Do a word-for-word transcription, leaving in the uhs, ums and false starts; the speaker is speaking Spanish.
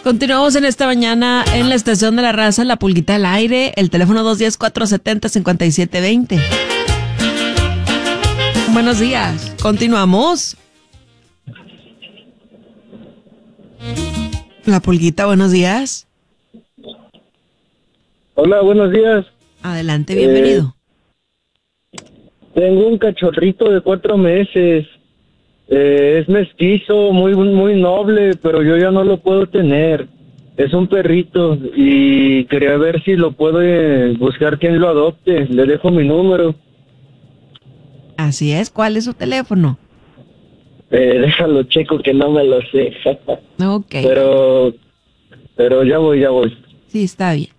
Continuamos en esta mañana en la estación de la raza, La Pulguita al aire, el teléfono dos uno cero, cuatro siete cero, cinco siete dos cero. Buenos días, continuamos. La Pulguita, buenos días. Hola, buenos días. Adelante, bienvenido. Eh, tengo un cachorrito de cuatro meses. Eh, es mestizo, muy muy noble, pero yo ya no lo puedo tener. Es un perrito y quería ver si lo puedo eh, buscar quien lo adopte. Le dejo mi número. Así es, ¿cuál es su teléfono? Eh, déjalo checo que no me lo sé. Ok. Pero, pero ya voy, ya voy. Sí, está bien.